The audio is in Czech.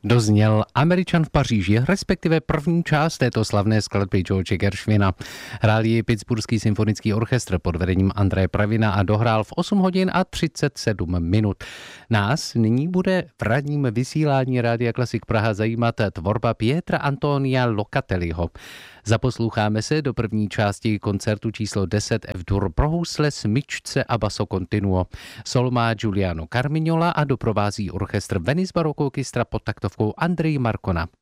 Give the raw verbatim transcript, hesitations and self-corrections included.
Dozněl Američan v Paříži, respektive první část této slavné skladby George Gershwina. Hrál ji Pittsburghský symfonický orchestr pod vedením Andreje Pravina a dohrál v osm hodin a třicet sedm minut. Nás nyní bude v ranním vysílání Rádia Klasik Praha zajímat tvorba Pietra Antonia Locatelliho. Zaposloucháme se do první části koncertu číslo deset F-dur pro housle, smyčce a basso continuo. Sol má Giuliano Carmignola a doprovází orchestr Venice Baroque Orchestra pod taktovkou Andrej Marcona.